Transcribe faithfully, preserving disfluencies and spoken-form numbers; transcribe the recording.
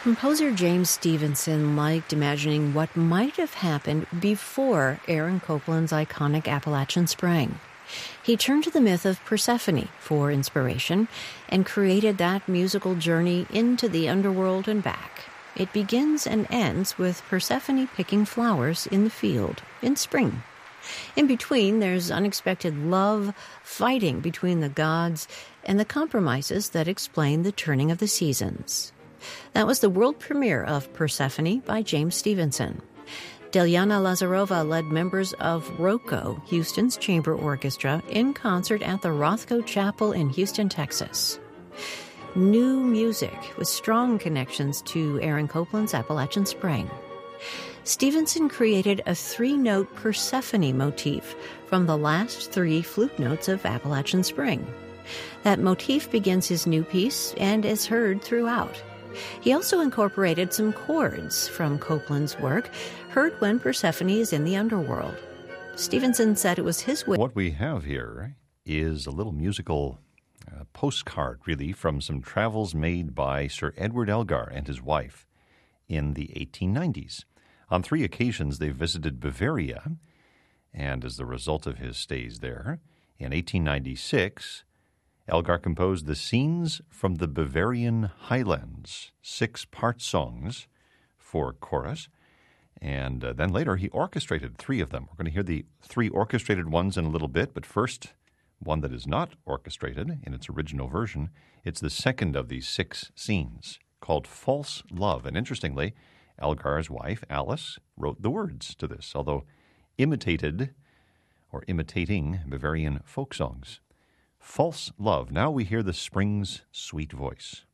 Composer James Stevenson liked imagining what might have happened before Aaron Copland's iconic Appalachian Spring. He turned to the myth of Persephone for inspiration and created that musical journey into the underworld and back. It begins and ends with Persephone picking flowers in the field in spring. In between, there's unexpected love, fighting between the gods, and the compromises that explain the turning of the seasons. That was the world premiere of Persephone by James Stevenson. Delyana Lazarova led members of ROCO, Houston's chamber orchestra, in concert at the Rothko Chapel in Houston, Texas. New music with strong connections to Aaron Copland's Appalachian Spring. Stevenson created a three-note Persephone motif from the last three flute notes of Appalachian Spring. That motif begins his new piece and is heard throughout. He also incorporated some chords from Copland's work, heard when Persephone is in the underworld. Stevenson said it was his way. What we have here is a little musical uh, postcard, really, from some travels made by Sir Edward Elgar and his wife in the eighteen nineties. On three occasions, they visited Bavaria, and as the result of his stays there, in eighteen ninety-six, Elgar composed the Scenes from the Bavarian Highlands, six-part songs for chorus, and uh, then later he orchestrated three of them. We're going to hear the three orchestrated ones in a little bit, but first, one that is not orchestrated in its original version. It's the second of these six scenes, called False Love. And interestingly, Elgar's wife, Alice, wrote the words to this, although imitated or imitating Bavarian folk songs. False Love. Now we hear the spring's sweet voice.